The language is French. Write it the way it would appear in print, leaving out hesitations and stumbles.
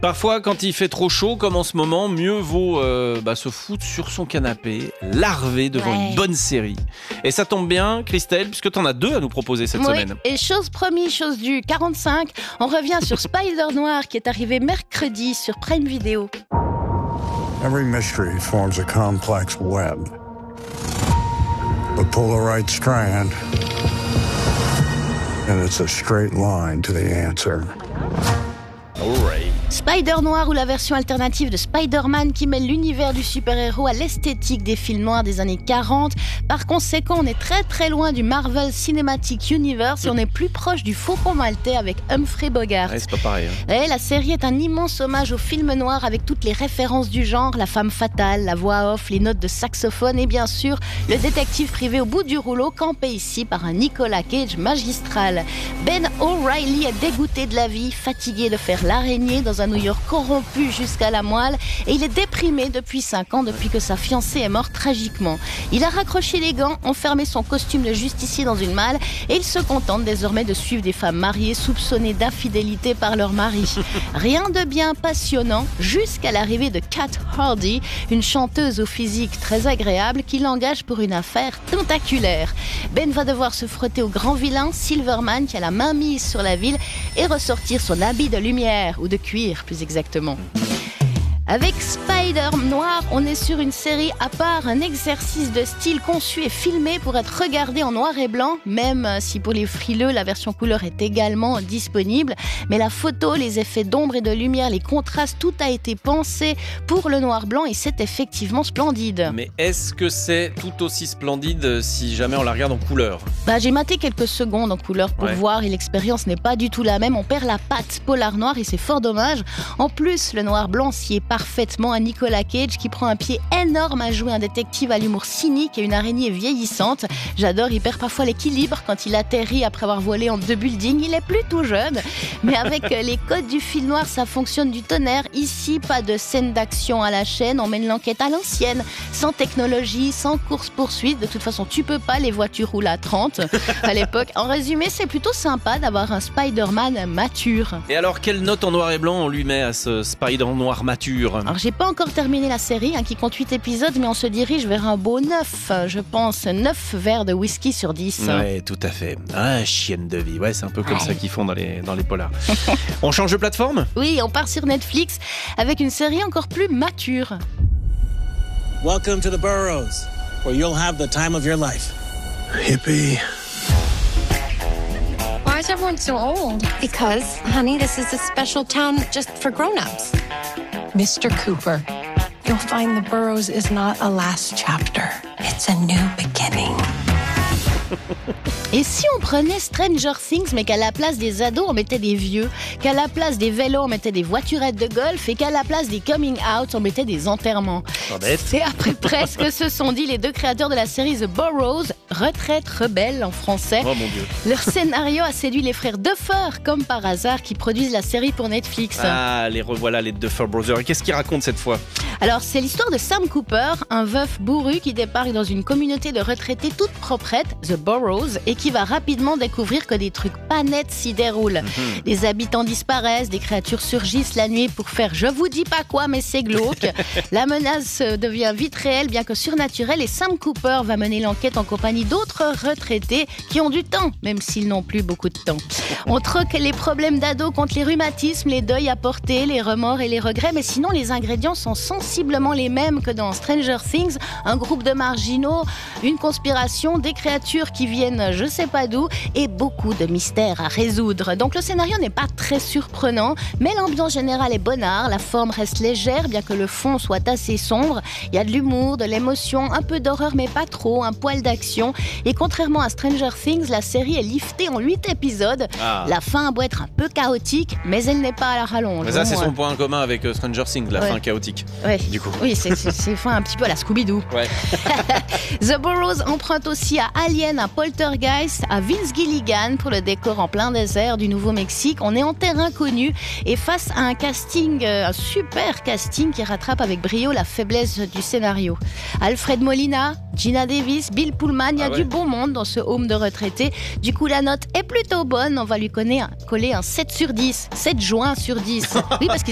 Parfois, quand il fait trop chaud, comme en ce moment, mieux vaut se foutre sur son canapé, larver devant une bonne série. Et ça tombe bien, Christelle, puisque tu en as 2 à nous proposer cette semaine. Et chose promis, chose due, 45, on revient sur Spider Noir qui est arrivé mercredi sur Prime Video. Every mystery forms a complex web. But pull the right strand, and it's a straight line to the answer. Spider Noir, ou la version alternative de Spider-Man qui mêle l'univers du super-héros à l'esthétique des films noirs des années 40. Par conséquent, on est très très loin du Marvel Cinematic Universe et on est plus proche du Faucon Maltais avec Humphrey Bogart. Ouais, c'est pas pareil. Et la série est un immense hommage au film noir avec toutes les références du genre, la femme fatale, la voix off, les notes de saxophone et bien sûr le détective privé au bout du rouleau, campé ici par un Nicolas Cage magistral. Ben O'Reilly est dégoûté de la vie, fatigué de faire l'araignée dans un New York corrompu jusqu'à la moelle, et il est déprimé depuis 5 ans depuis que sa fiancée est morte tragiquement. Il a raccroché les gants, enfermé son costume de justicier dans une malle et il se contente désormais de suivre des femmes mariées soupçonnées d'infidélité par leur mari. Rien de bien passionnant jusqu'à l'arrivée de Kat Hardy, une chanteuse au physique très agréable qui l'engage pour une affaire tentaculaire. Ben va devoir se frotter au grand vilain Silverman qui a la main mise sur la ville et ressortir son habit de lumière ou de cuir plus exactement. Avec Spider Noir, on est sur une série à part, un exercice de style conçu et filmé pour être regardé en noir et blanc, même si pour les frileux, la version couleur est également disponible. Mais la photo, les effets d'ombre et de lumière, les contrastes, tout a été pensé pour le noir-blanc et c'est effectivement splendide. Mais est-ce que c'est tout aussi splendide si jamais on la regarde en couleur ? J'ai maté quelques secondes en couleur pour voir et l'expérience n'est pas du tout la même. On perd la patte polar noir et c'est fort dommage. En plus, le noir-blanc s'y est parfaitement à Nicolas Cage qui prend un pied énorme à jouer un détective à l'humour cynique et une araignée vieillissante. J'adore, il perd parfois l'équilibre quand il atterrit après avoir volé en 2 buildings. Il est plutôt jeune, mais avec les codes du film noir, ça fonctionne du tonnerre. Ici, pas de scène d'action à la chaîne, on mène l'enquête à l'ancienne, sans technologie, sans course-poursuite. De toute façon, tu peux pas, les voitures roulent à 30 à l'époque. En résumé, c'est plutôt sympa d'avoir un Spider-Man mature. Et alors, quelle note en noir et blanc on lui met à ce Spider Noir mature ? Alors, j'ai pas encore terminé la série, qui compte 8 épisodes, mais on se dirige vers un beau 9, je pense. 9 verres de whisky sur 10. Ouais, tout à fait. Ah, chienne de vie. Ouais, c'est un peu comme ça qu'ils font dans les polars. On change de plateforme ? Oui, on part sur Netflix avec une série encore plus mature. Welcome to the Burrows, where you'll have the time of your life. Hippie. Why is everyone so old? Because, honey, this is a special town just for grown-ups. Mr. Cooper, you'll find the Burrows is not a last chapter. It's a new beginning. Et si on prenait Stranger Things, mais qu'à la place des ados, on mettait des vieux, qu'à la place des vélos, on mettait des voiturettes de golf, et qu'à la place des coming out, on mettait des enterrements. C'est après presque se sont dit les 2 créateurs de la série The Burrows, Retraite rebelle en français. Oh mon Dieu. Leur scénario a séduit les frères Duffer, comme par hasard, qui produisent la série pour Netflix. Ah, les revoilà, les Duffer Brothers. Et qu'est-ce qu'ils racontent cette fois ? Alors, c'est l'histoire de Sam Cooper, un veuf bourru qui débarque dans une communauté de retraités toute proprette, The Burrows, et qui va rapidement découvrir que des trucs pas nets s'y déroulent. Des habitants disparaissent, des créatures surgissent la nuit pour faire je vous dis pas quoi, mais c'est glauque. La menace devient vite réelle, bien que surnaturelle, et Sam Cooper va mener l'enquête en compagnie d'autres retraités qui ont du temps, même s'ils n'ont plus beaucoup de temps. On troque les problèmes d'ados contre les rhumatismes, les deuils à porter, les remords et les regrets, mais sinon les ingrédients sont sensiblement les mêmes que dans Stranger Things. Un groupe de marginaux, une conspiration, des créatures qui viennent je sais pas d'où et beaucoup de mystères à résoudre. Donc le scénario n'est pas très surprenant, mais l'ambiance générale est bonnard, la forme reste légère bien que le fond soit assez sombre. Il y a de l'humour, de l'émotion, un peu d'horreur mais pas trop, un poil d'action. Et contrairement à Stranger Things, la série est liftée en 8 épisodes. La fin a beau être un peu chaotique, mais elle n'est pas à la rallonge. Mais ça, c'est son point commun avec Stranger Things, la fin chaotique. Ouais. Du coup. Oui, c'est fin un petit peu à la Scooby-Doo. Ouais. The Burrows emprunte aussi à Alien, à Poltergeist, à Vince Gilligan pour le décor en plein désert du Nouveau-Mexique. On est en terre inconnue et face à un casting, un super casting qui rattrape avec brio la faiblesse du scénario. Alfred Molina, Gina Davis, Bill Pullman, il y a du beau monde dans ce home de retraités. Du coup, la note est plutôt bonne. On va lui coller un 7 sur 10, 7 joints sur 10. Oui, parce que